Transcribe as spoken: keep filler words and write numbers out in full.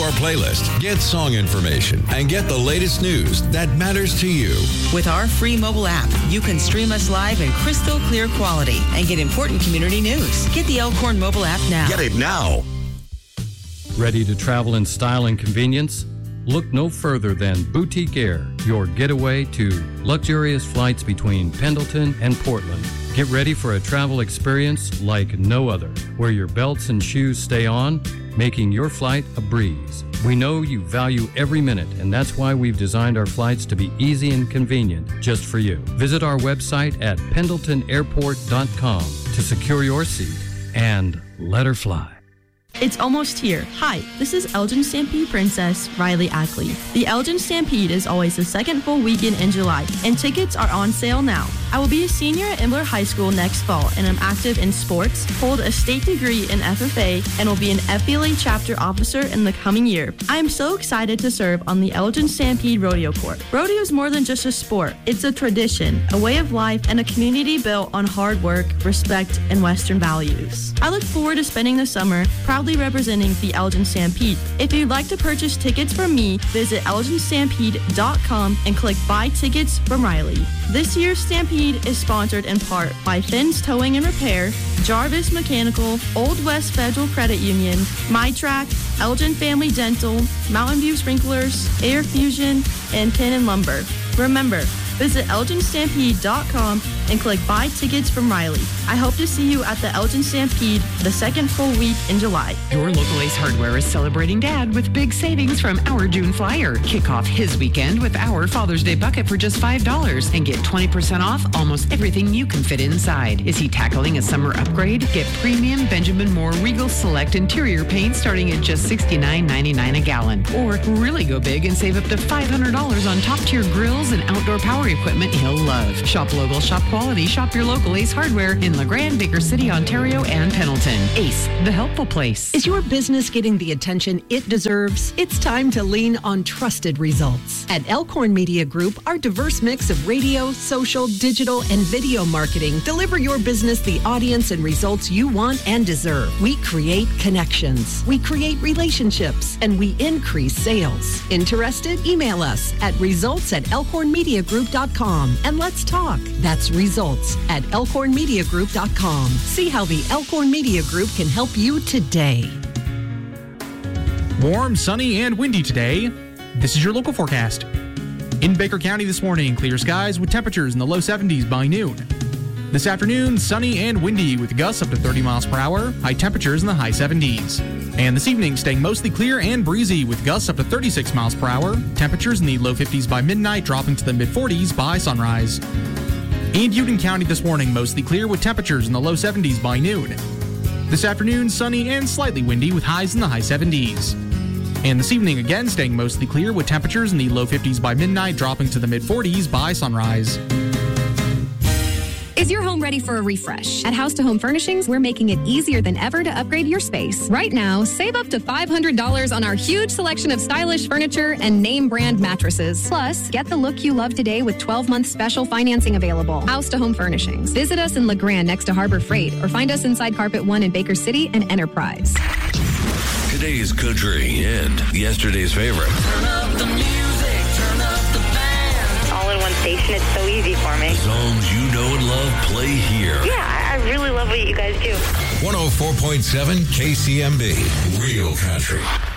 our playlist, get song information, and get the latest news that matters to you. With our free mobile app, you can stream us live in crystal clear quality and get important community news. Get the Elkhorn mobile app now. Get it now. Ready to travel in style and convenience? Look no further than Boutique Air, your getaway to luxurious flights between Pendleton and Portland. Get ready for a travel experience like no other, where your belts and shoes stay on, making your flight a breeze. We know you value every minute, and that's why we've designed our flights to be easy and convenient just for you. Visit our website at pendleton airport dot com to secure your seat and let her fly. It's almost here. Hi, this is Elgin Stampede Princess Riley Ackley. The Elgin Stampede is always the second full weekend in July, and tickets are on sale now. I will be a senior at Embler High School next fall, and I'm active in sports, hold a state degree in F F A, and will be an F B L A chapter officer in the coming year. I am so excited to serve on the Elgin Stampede Rodeo Court. Rodeo is more than just a sport. It's a tradition, a way of life, and a community built on hard work, respect, and Western values. I look forward to spending the summer proudly representing the Elgin Stampede. If you'd like to purchase tickets from me, visit elgin stampede dot com and click Buy Tickets from Riley. This year's Stampede is sponsored in part by Finn's Towing and Repair, Jarvis Mechanical, Old West Federal Credit Union, MyTrack, Elgin Family Dental, Mountain View Sprinklers, Air Fusion, and Pin and Lumber. Remember, visit elgin stampede dot com and click Buy Tickets from Riley. I hope to see you at the Elgin Stampede the second full week in July. Your local Ace Hardware is celebrating Dad with big savings from our June Flyer. Kick off his weekend with our Father's Day bucket for just five dollars and get twenty percent off almost everything you can fit inside. Is he tackling a summer upgrade? Get premium Benjamin Moore Regal Select interior paint starting at just sixty-nine ninety-nine a gallon. Or really go big and save up to five hundred dollars on top-tier grills and outdoor power equipment he'll love. Shop local, shop quality, shop your local Ace Hardware in LeGrand, Baker City, Ontario, and Pendleton. Ace, the helpful place. Is your business getting the attention it deserves? It's time to lean on trusted results. At Elkhorn Media Group, our diverse mix of radio, social, digital, and video marketing deliver your business the audience and results you want and deserve. We create connections, we create relationships, and we increase sales. Interested? Email us at results at elkhorn media group dot com and let's talk. That's results at elkhorn media group dot com. See how the Elkhorn Media Group can help you today. Warm, sunny, and windy today. This is your local forecast. In Baker County this morning, clear skies with temperatures in the low seventies by noon. This afternoon, sunny and windy with gusts up to thirty miles per hour, high temperatures in the high seventies. And this evening, staying mostly clear and breezy with gusts up to thirty-six miles per hour, temperatures in the low fifties by midnight, dropping to the mid forties by sunrise. In Union County this morning, mostly clear with temperatures in the low seventies by noon. This afternoon, sunny and slightly windy with highs in the high seventies. And this evening, again, staying mostly clear with temperatures in the low fifties by midnight, dropping to the mid forties by sunrise. Is your home ready for a refresh? At House to Home Furnishings, we're making it easier than ever to upgrade your space. Right now, save up to five hundred dollars on our huge selection of stylish furniture and name brand mattresses. Plus, get the look you love today with twelve month special financing available. House to Home Furnishings. Visit us in LeGrand next to Harbor Freight or find us inside Carpet One in Baker City and Enterprise. Today's country and yesterday's favorite. Turn up the music, turn up the band. All in one station, it's so easy for me. The songs you know and love play here. Yeah, I really love what you guys do. one oh four point seven K C M B, Real Country.